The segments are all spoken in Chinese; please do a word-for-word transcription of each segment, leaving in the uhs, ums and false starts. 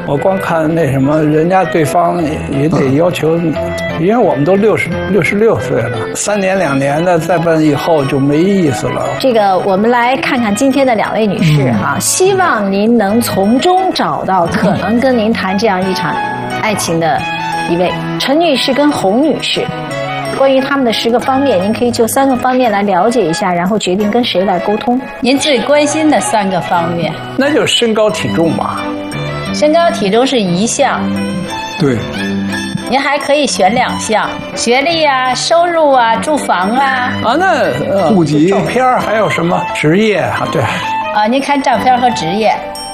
我光看那什么，人家对方也得要求，因为我们都六十六十六岁了，三年两年的再奔以后就没意思了。 这个我们来看看今天的两位女士哈、嗯，希望您能从中找到可能跟您谈这样一场爱情的一位陈女士跟洪女士。关于他们的十个方面，您可以就三个方面来了解一下，然后决定跟谁来沟通。 您最关心的三个方面， 那就是身高体重吧。 身高体重是一项， 对。 您还可以选两项，学历啊、收入啊、住房啊。 啊，那户籍、照片还有什么职业啊？对。 啊，您看照片和职业。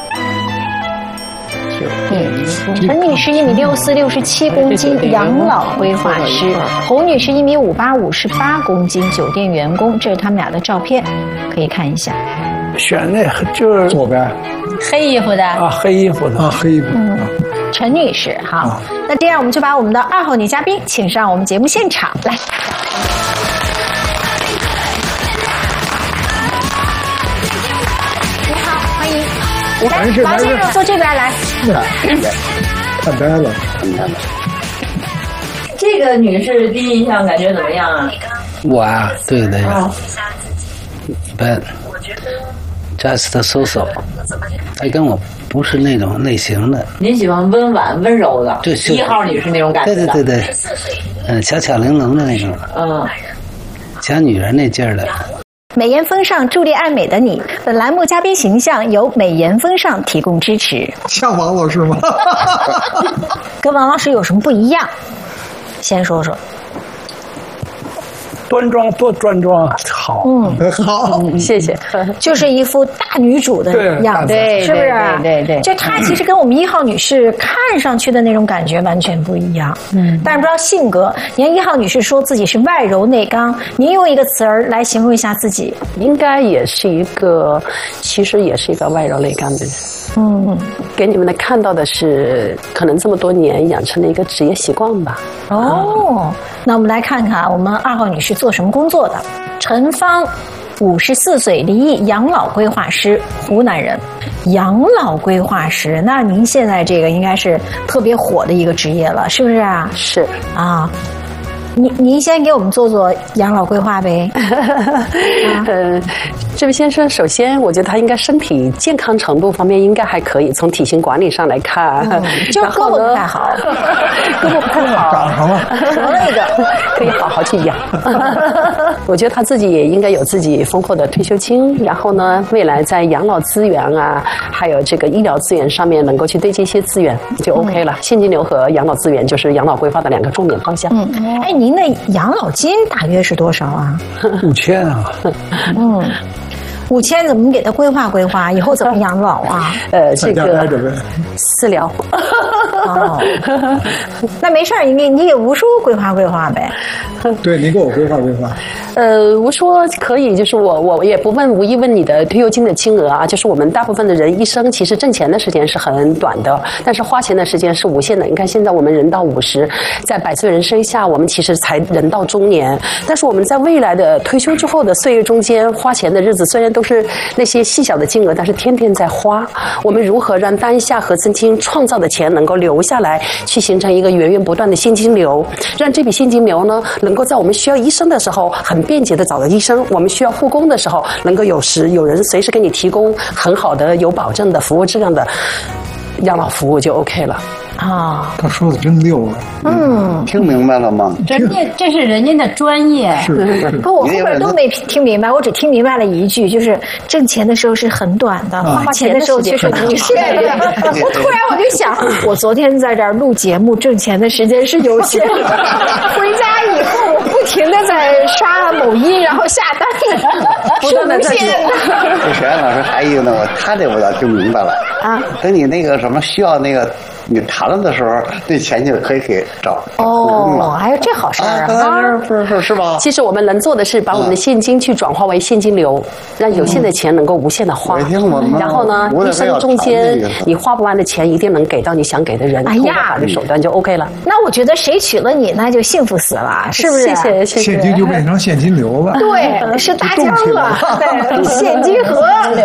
嗯，陈女士一米六四，六十七公斤，养老规划师；洪女士一米五八，五十八公斤，酒店员工。这是他们俩的照片，可以看一下。 选那就是左边， 黑衣服的啊，黑衣服的啊，黑衣服。 嗯，陈女士，好。啊、那这样我们就把我们的二号女嘉宾请上我们节目现场来。你好，欢迎。来，王先生坐这边来。 看呆了，看呆了。 这个女士第一印象感觉怎么样啊？ 我啊，对的呀。一般。just so so， 他跟我不是那种类型的。 您喜欢温婉温柔的， 对， 一号女士那种感觉的。 对对对对，嗯，巧巧玲珑的那种。 嗯， 讲女人那劲儿的。 美颜风尚，助力爱美的你。本栏目嘉宾形象由美颜风尚提供支持。 像王老师吗？ 跟王老师有什么不一样？先说说。 端庄多端庄啊，好， 嗯， 好， 嗯、谢谢。就是一副大女主的样子， 对， 是不是？ 对对 对, 对。 就她其实跟我们一号女士看上去的那种感觉完全不一样。嗯，但是不知道性格。您一号女士说自己是外柔内刚，您用一个词儿来形容一下自己。 应该也是一个，其实也是一个外柔内刚的人。嗯，给你们的看到的是可能这么多年养成的一个职业习惯吧。 哦，那我们来看看我们二号女士做什么工作的。陈芳，五十四岁，离异，养老规划师，湖南人。养老规划师，那您现在这个应该是特别火的一个职业了，是不是啊？ 是啊。您您先给我们做做养老规划呗。啊、 呃，这位先生，首先我觉得他应该身体健康程度方面应该还可以，从体型管理上来看， 嗯、就胳膊不太好， 胳膊不太好， 长上了， 长了一个，可以好好去养。我觉得他自己也应该有自己丰厚的退休金，然后呢，未来在养老资源啊，还有这个医疗资源上面能够去堆积一些资源，就 OK 了。嗯、现金流和养老资源就是养老规划的两个重点方向。 嗯，哎。您的养老金大约是多少啊？ 五千啊。 嗯，五千怎么给他规划规划？以后怎么养老啊？ 呃，这个私聊。 哦，那没事儿，你给你给吴叔规划规划呗。 对，你给我规划规划。 呃，吴叔可以，就是我我也不问无意问你的退休金的金额啊，就是我们大部分的人一生其实挣钱的时间是很短的，但是花钱的时间是无限的。你看现在我们人到五十，在百岁人生下，我们其实才人到中年，但是我们在未来的退休之后的岁月中间，花钱的日子虽然都是那些细小的金额，但是天天在花。我们如何让当下和曾经创造的钱能够留下来，去形成一个源源不断的现金流，让这笔现金流呢，能够在我们需要医生的时候很便捷的找到医生，我们需要护工的时候，能够有时有人随时给你提供很好的有保证的服务质量的养老服务就 OK 了。 啊， 他说的真溜了。 嗯， 听明白了吗？ 人家这是人家的专业。 是， 可我后边都没听明白，我只听明白了一句，就是挣钱的时候是很短的，花钱的时候却是无限的。我突然我就想，我昨天在这儿录节目，挣钱的时间是有限的，回家以后我不停的在刷某音，然后下单，是无限的。 这沈阳老师还有一个呢，我他这我倒听明白了啊。等你那个什么需要那个你谈了的时候，那钱就可以给找哦，还有这好事儿啊！ 不是是是吧？ 其实我们能做的是把我们的现金去转化为现金流，让有限的钱能够无限的花。然后呢，一生中间你花不完的钱，一定能给到你想给的人。 哎呀， 法律手段就 OK 了。 那我觉得谁娶了你，那就幸福死了，是不是？ 谢谢谢谢。 现金就变成现金流了。 对，是大江了，对，现金河。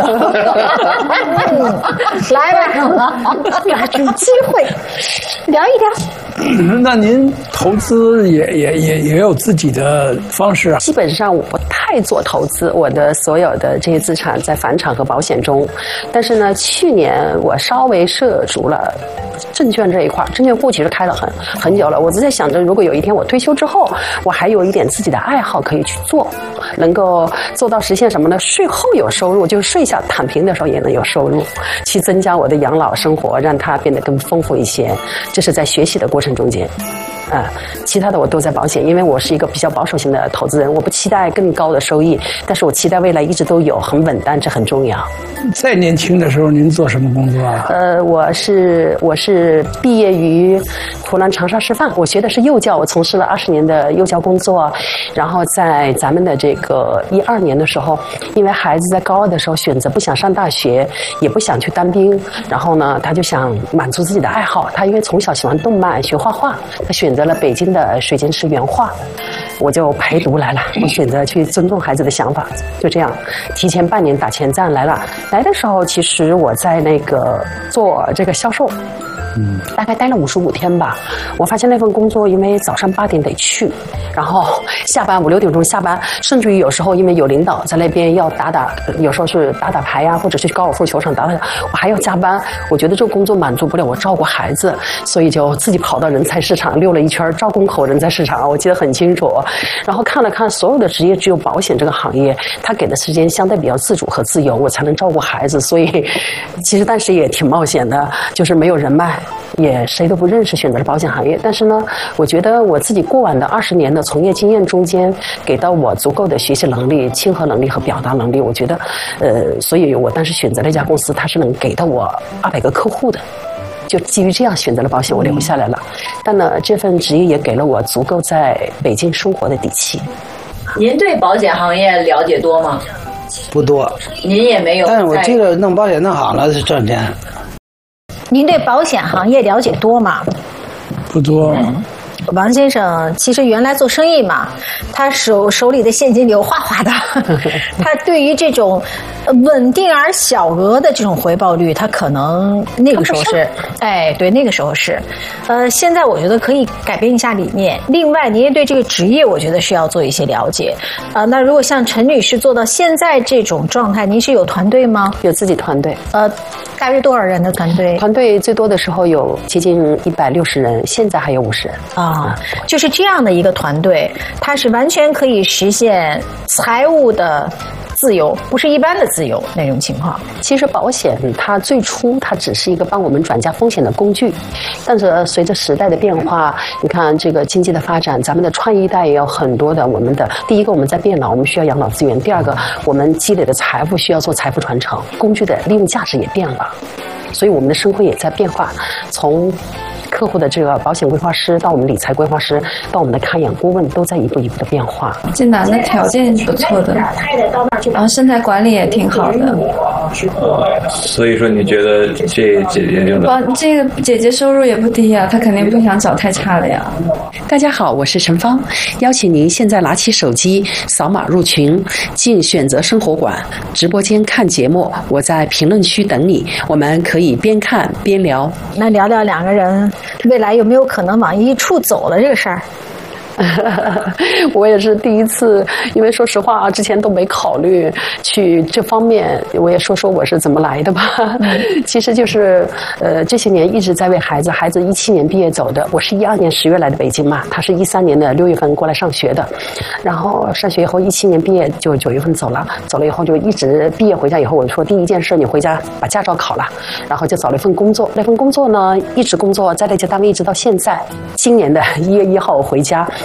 嗯，来吧，抓住机会聊一聊。 那您投资也也也也有自己的方式啊？ 基本上我不太做投资，我的所有的这些资产在房产和保险中。但是呢，去年我稍微涉足了证券这一块，证券户其实开了很很久了。我只在想着，如果有一天我退休之后，我还有一点自己的爱好可以去做，能够做到实现什么呢？税后有收入，就是睡下躺平的时候也能有收入，去增加我的养老生活，让它变得更丰富一些。这是在学习的过程中间。啊、呃，其他的我都在保险，因为我是一个比较保守型的投资人，我不期待更高的收益，但是我期待未来一直都有很稳当，这很重要。 在年轻的时候，您做什么工作啊？ 呃，我是我是毕业于湖南长沙师范，我学的是幼教，我从事了二十年的幼教工作，然后在咱们的这个一二年的时候，因为孩子在高二的时候选择不想上大学，也不想去当兵，然后呢，他就想满足自己的爱好，他因为从小喜欢动漫，学画画，他选择了北京的水晶石原画，我就陪读来了，我选择去尊重孩子的想法，就这样，提前半年打前站来了。来的时候，其实我在那个做这个销售。嗯，大概待了五十五天吧。我发现那份工作，因为早上八点得去，然后下班五六点钟下班，甚至于有时候因为有领导在那边要打打，有时候是打打牌呀，或者是去高尔夫球场打打，我还要加班。我觉得这个工作满足不了我照顾孩子，所以就自己跑到人才市场溜了一圈，赵公口人才市场，我记得很清楚。然后看了看所有的职业，只有保险这个行业，他给的时间相对比较自主和自由，我才能照顾孩子。所以其实当时也挺冒险的，就是没有人脉。也谁都不认识，选择了保险行业。但是呢，我觉得我自己过往的二十年的从业经验中间，给到我足够的学习能力、亲和能力和表达能力。我觉得，呃，所以我当时选择了一家公司，它是能给到我二百个客户的。就基于这样选择了保险，我留下来了。但呢，这份职业也给了我足够在北京生活的底气。 您对保险行业了解多吗？ 不多。 您也没有。 但是我这个弄保险弄好了是赚钱。 您对保险行业了解多吗？ 不多。 王先生其实原来做生意嘛，他手手里的现金流哗哗的，他对于这种稳定而小额的这种回报率，他可能那个时候是，哎，对，那个时候是，呃，现在我觉得可以改变一下理念。另外，您也对这个职业，我觉得是要做一些了解啊、呃。那如果像陈女士做到现在这种状态，您是有团队吗？ 有自己团队， 呃，大约多少人的团队？ 团队最多的时候有接近一百六十人，现在还有五十人啊。啊，就是这样的一个团队，它是完全可以实现财务的自由，不是一般的自由那种情况。 其实保险它最初它只是一个帮我们转嫁风险的工具，但是随着时代的变化，你看这个经济的发展，咱们的创业一代也有很多的我们的第一个我们在变老，我们需要养老资源；第二个我们积累的财富需要做财富传承，工具的利用价值也变了，所以我们的生活也在变化，从客户的这个保险规划师到我们理财规划师到我们的看养顾问，都在一步一步的变化。 这男的条件不错的，然后身材管理也挺好的。 所以说你觉得这姐姐就不，这个姐姐收入也不低呀，她肯定不想找太差的呀。 大家好，我是陈芳，邀请您现在拿起手机扫码入群，进选择生活馆直播间看节目，我在评论区等你，我们可以边看边聊。 那聊聊两个人未来有没有可能往一处走了这个事儿？ 我也是第一次，因为说实话啊，之前都没考虑去这方面。我也说说我是怎么来的吧。其实就是呃这些年一直在为孩子，孩子一七年毕业走的，我是一二年十月来的北京嘛，他是一三年的六月份过来上学的，然后上学以后一七年毕业就九月份走了，走了以后就一直毕业回家以后，我说第一件事你回家把驾照考了，然后就找了一份工作，那份工作呢一直工作在那家单位一直到现在，今年的一月一号我回家。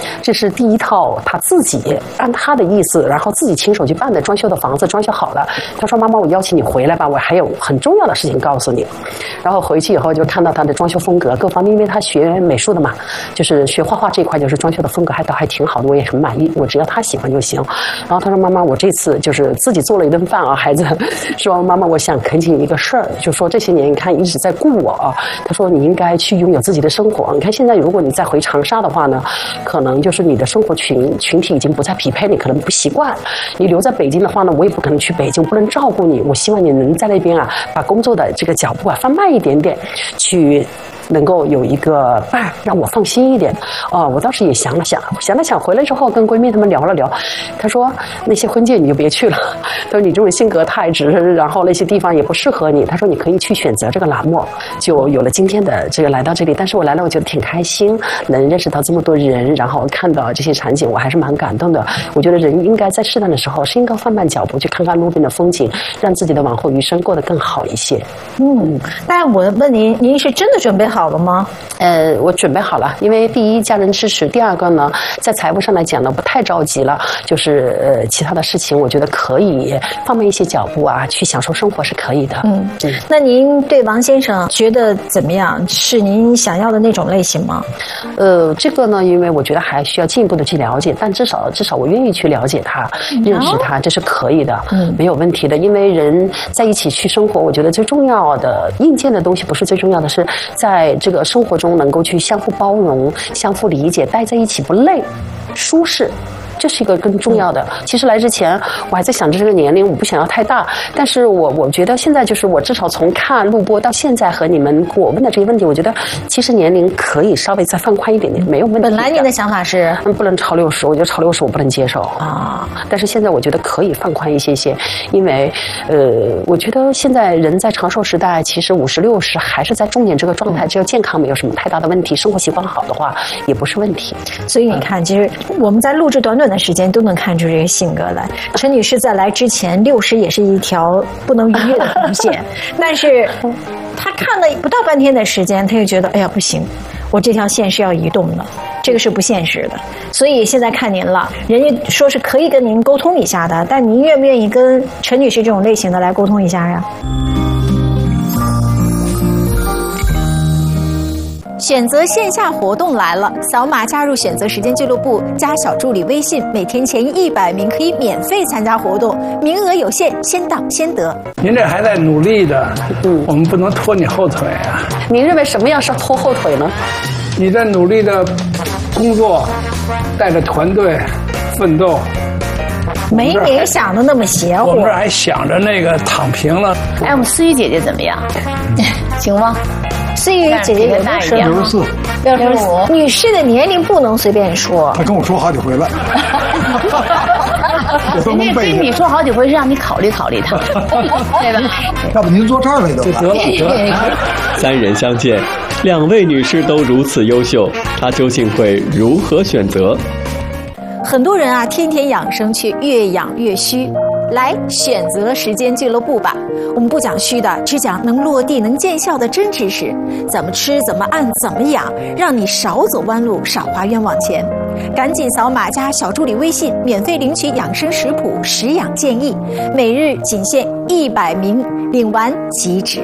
这是第一套他自己按他的意思，然后自己亲手去办的装修的房子，装修好了。他说：“妈妈，我邀请你回来吧，我还有很重要的事情告诉你。”然后回去以后就看到他的装修风格各方面，因为他学美术的嘛，就是学画画这一块，就是装修的风格还倒还挺好的，我也很满意，我只要他喜欢就行。然后他说：“妈妈，我这次就是自己做了一顿饭啊，孩子说妈妈，我想恳请你一个事儿，就说这些年你看一直在顾我啊。”他说：“你应该去拥有自己的生活。你看现在如果你再回长沙的话呢，可能就是你的生活群群体已经不再匹配，你可能不习惯。你留在北京的话呢，我也不可能去北京，不能照顾你。我希望你能在那边啊，把工作的这个脚步啊放慢一点点，去。”能够有一个伴，让我放心一点。哦，我当时也想了想，想了想，回来之后跟闺蜜她们聊了聊，她说那些婚介你就别去了，她说你这种性格太直，然后那些地方也不适合你。她说你可以去选择这个栏目，就有了今天的这个来到这里。但是我来了，我觉得挺开心，能认识到这么多人，然后看到这些场景，我还是蛮感动的。我觉得人应该在适当的时候是应该放慢脚步，去看看路边的风景，让自己的往后余生过得更好一些。 嗯，但我问您，您是真的准备好了吗？ 呃，我准备好了，因为第一家人支持，第二个呢，在财务上来讲呢，不太着急了，就是呃其他的事情，我觉得可以放慢一些脚步啊，去享受生活是可以的。 嗯，对。那您对王先生觉得怎么样？是您想要的那种类型吗？ 呃，这个呢，因为我觉得还需要进一步的去了解，但至少至少我愿意去了解他，认识他，这是可以的，嗯，没有问题的。因为人在一起去生活，我觉得最重要的硬件的东西不是最重要的，是在这个生活中能够去相互包容、相互理解，待在一起不累、舒适。这是一个更重要的。其实来之前我还在想着这个年龄，我不想要太大，但是我我觉得现在就是我至少从看录播到现在和你们我问的这些问题，我觉得其实年龄可以稍微再放宽一点点，没有问题。 本来您的想法是嗯不能超六十，我觉得超六十我不能接受啊。但是现在我觉得可以放宽一些些，因为呃，我觉得现在人在长寿时代，其实五十六十还是在中年这个状态，只要健康没有什么太大的问题，生活习惯好的话也不是问题。 所以你看，其实我们在录制短短的时间都能看出这个性格来。陈女士在来之前，六十也是一条不能逾越的红线，但是她看了不到半天的时间，她就觉得哎呀不行，我这条线是要移动的，这个是不现实的。所以现在看您了，人家说是可以跟您沟通一下的，但您愿不愿意跟陈女士这种类型的来沟通一下呀？ 选择线下活动来了，扫码加入选择时间俱乐部，加小助理微信，每天前一百名可以免费参加活动，名额有限，先到先得。 您这还在努力的，嗯，我们不能拖你后腿啊。 您认为什么样是拖后腿呢？ 你在努力的工作，带着团队奋斗。 没您想的那么邪乎。 我们这还想着那个躺平了。 哎，我们思雨姐姐怎么样？行吗？ 思雨姐姐有大一点， 六十四， 六十五。女士的年龄不能随便说。 她跟我说好几回了。 人家跟你说好几回是让你考虑考虑他，对吧？ 要不您坐这儿来得了。得了。 三人相见，两位女士都如此优秀，她究竟会如何选择？ 很多人啊，天天养生却越养越虚。来选择时间俱乐部吧，我们不讲虚的，只讲能落地能见效的真知识，怎么吃怎么按怎么养，让你少走弯路少花冤枉钱。赶紧扫码加小助理微信，免费领取养生食谱食养建议，每日仅限一百名，领完即止。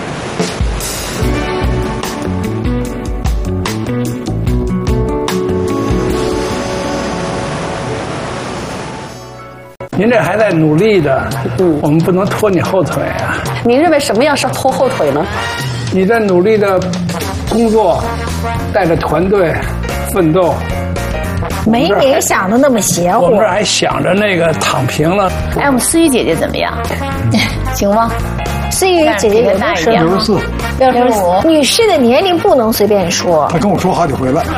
您这还在努力的，嗯，我们不能拖你后腿啊。 您认为什么样是拖后腿呢？ 你在努力的工作，带着团队奋斗。 没您想的那么邪乎。 我们这还想着那个躺平了。 哎，我们思雨姐姐怎么样？行吗？ 思雨姐姐有大一点， 六十四， 六十五。女士的年龄不能随便说。 她跟我说好几回了。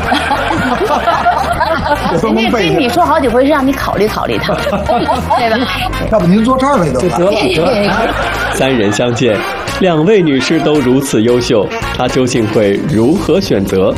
人家跟你说好几回是让你考虑考虑他，对吧？ 要不您坐这儿来得了。 得了。 三人相见，两位女士都如此优秀，她究竟会如何选择？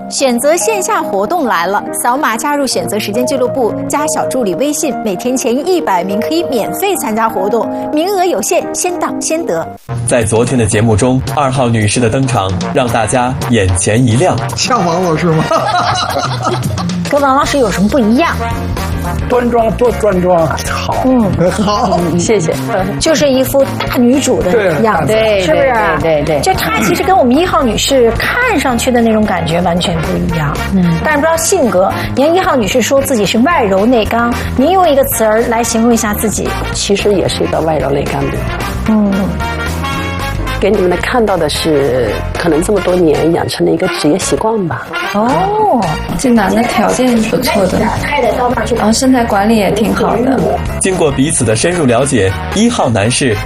选择线下活动来了，扫码加入选择时间俱乐部，加小助理微信，每天前一百名可以免费参加活动，名额有限，先到先得。 在昨天的节目中，二号女士的登场让大家眼前一亮。 像王老师吗？ 跟王老师有什么不一样？ 端庄多端庄，好， 嗯， 好， 谢谢。 就是一副大女主的样子， 对， 是不是？ 对对对， 就她其实跟我们一号女士看上去的那种感觉完全不一样。嗯，但是不知道性格。你看一号女士说自己是外柔内刚，您用一个词儿来形容一下自己。 其实也是一个外柔内刚的人。 嗯。 给你们的看到的是，可能这么多年养成的一个职业习惯吧。 哦，这男的条件不错的，然后身材管理也挺好的。 经过彼此的深入了解，一号男士